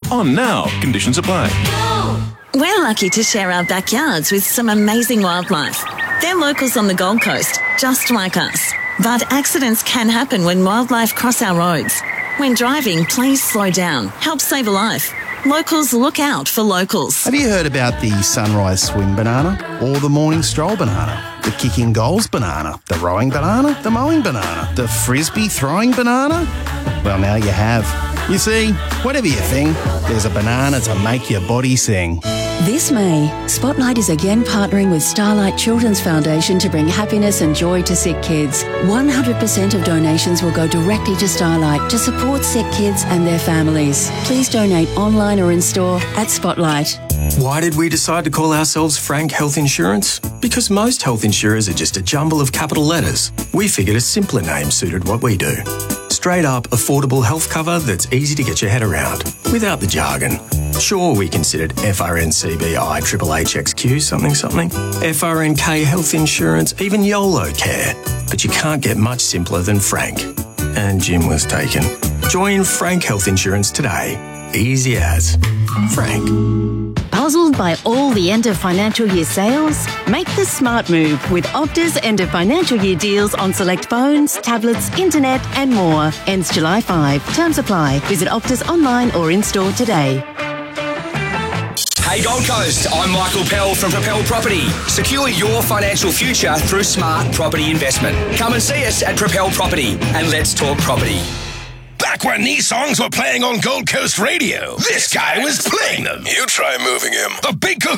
On now. Conditions apply. We're lucky to share our backyards with some amazing wildlife. They're locals on the Gold Coast, just like us. But accidents can happen when wildlife cross our roads. When driving, please slow down. Help save a life. Locals look out for locals. Have you heard about the sunrise swim banana or the morning stroll banana? The kicking goals banana, the rowing banana, the mowing banana, the frisbee throwing banana? Well, now you have. You see, whatever you think, there's a banana to make your body sing. This May, Spotlight is again partnering with Starlight Children's Foundation to bring happiness and joy to sick kids. 100% of donations will go directly to Starlight to support sick kids and their families. Please donate online or in store at Spotlight. Why did we decide to call ourselves Frank Health Insurance? Because most health insurers are just a jumble of capital letters. We figured a simpler name suited what we do. Straight up, affordable health cover that's easy to get your head around, without the jargon. Sure, we considered FRNCBI HHXQ something, FRNK Health Insurance, even YOLO Care. But you can't get much simpler than Frank. And Jim was taken. Join Frank Health Insurance today. Easy as. Frank. Puzzled by all the end of financial year sales? Make the smart move with Opta's end of financial year deals on select phones, tablets, internet and more. Ends July 5. Terms apply. Visit Opta's online or in store today. Hey Gold Coast, I'm Michael Pell from Propel Property. Secure your financial future through smart property investment. Come and see us at Propel Property and let's talk property. Back when these songs were playing on Gold Coast radio, this guy was playing them. You try moving him. The Big Kahuna